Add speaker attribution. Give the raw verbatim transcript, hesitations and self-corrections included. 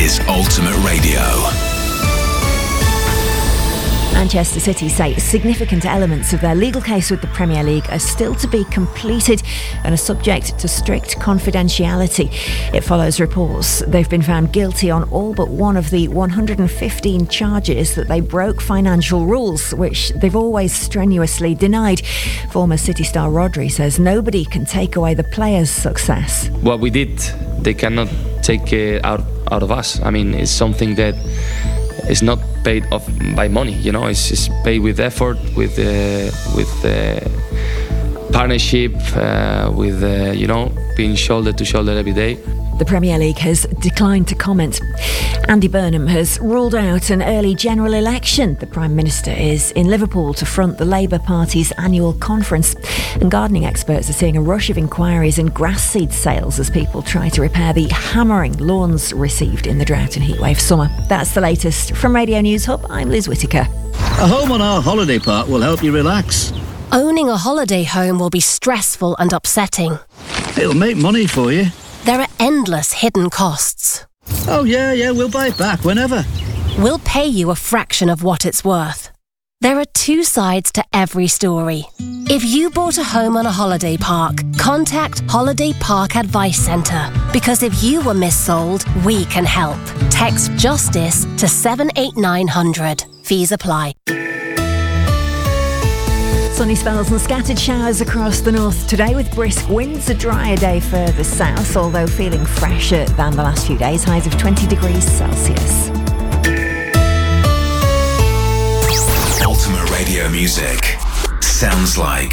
Speaker 1: is Ultimate Radio.
Speaker 2: Manchester City say significant elements of their legal case with the Premier League are still to be completed and are subject to strict confidentiality. It follows reports they've been found guilty on all but one of the one hundred fifteen charges that they broke financial rules, which they've always strenuously denied. Former City star Rodri says nobody can take away the players' success.
Speaker 3: What we did, they cannot take it out, out of us. I mean, it's something that it's not paid off by money, you know. It's, it's paid with effort, with uh, with uh, partnership, uh, with uh, you know, being shoulder to shoulder every day.
Speaker 2: The Premier League has declined to comment. Andy Burnham has ruled out an early general election. The Prime Minister is in Liverpool to front the Labour Party's annual conference. And gardening experts are seeing a rush of inquiries and grass seed sales as people try to repair the hammering lawns received in the drought and heatwave summer. That's the latest. From Radio News Hub, I'm Liz Whittaker.
Speaker 4: A home on our holiday park will help you relax.
Speaker 5: Owning a holiday home will be stressful and upsetting.
Speaker 4: It'll make money for you.
Speaker 5: There are endless hidden costs.
Speaker 4: Oh, yeah, yeah, we'll buy it back whenever.
Speaker 5: We'll pay you a fraction of what it's worth. There are two sides to every story. If you bought a home on a holiday park, contact Holiday Park Advice Centre. Because if you were missold, we can help. Text JUSTICE to seven eight nine hundred. Fees apply.
Speaker 2: Sunny spells and scattered showers across the north today with brisk winds. A drier day further south, although feeling fresher than the last few days. Highs of twenty degrees Celsius.
Speaker 1: Ultimate Radio music sounds like